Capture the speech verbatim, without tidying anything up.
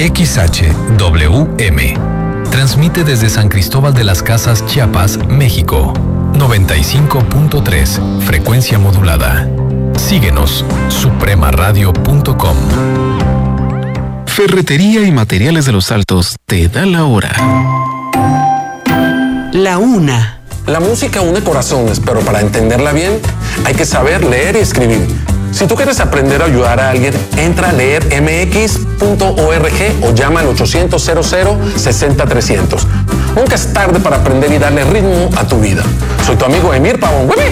X H W M. Transmite desde San Cristóbal de las Casas, Chiapas, México. noventa y cinco punto tres, frecuencia modulada. Síguenos, suprema radio punto com. Ferretería y Materiales de los Altos te da la hora. La una. La música une corazones, pero para entenderla bien hay que saber leer y escribir. Si tú quieres aprender a ayudar a alguien, entra a leer m x punto org o llama al ochocientos, cero cero, sesenta, trescientos. Nunca es tarde para aprender y darle ritmo a tu vida. Soy tu amigo Emir Pavón.